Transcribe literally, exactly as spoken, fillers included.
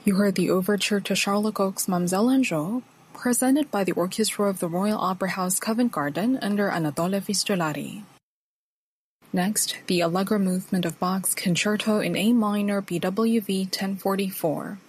You heard the overture to Charles Lecoq's Mam'selle Angot, presented by the orchestra of the Royal Opera House Covent Garden under Anatole Fistolari. Next, the Allegro movement of Bach's Concerto in A minor B W V ten forty-four.